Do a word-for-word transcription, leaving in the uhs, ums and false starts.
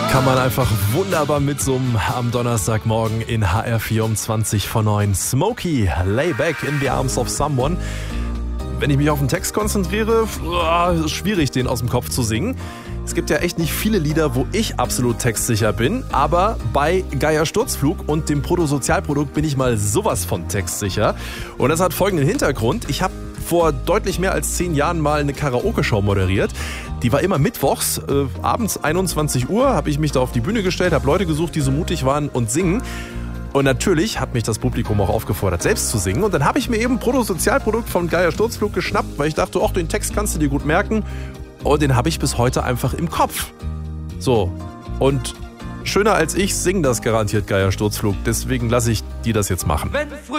Kann man einfach wunderbar mitsummen am Donnerstagmorgen in H R vierundzwanzig vor neun. Smokey, lay back in the arms of someone. Wenn ich mich auf den Text konzentriere, ist schwierig, den aus dem Kopf zu singen. Es gibt ja echt nicht viele Lieder, wo ich absolut textsicher bin, aber bei Geier Sturzflug und dem Bruttosozialprodukt bin ich mal sowas von textsicher. Und das hat folgenden Hintergrund. Ich habe vor deutlich mehr als zehn Jahren mal eine Karaoke-Show moderiert. Die war immer mittwochs, äh, abends einundzwanzig Uhr, habe ich mich da auf die Bühne gestellt, habe Leute gesucht, die so mutig waren und singen. Und natürlich hat mich das Publikum auch aufgefordert, selbst zu singen. Und dann habe ich mir eben Bruttosozialprodukt von Geier Sturzflug geschnappt, weil ich dachte, ach, den Text kannst du dir gut merken. Und den habe ich bis heute einfach im Kopf. So, und schöner als ich singen das garantiert Geier Sturzflug. Deswegen lasse ich die das jetzt machen.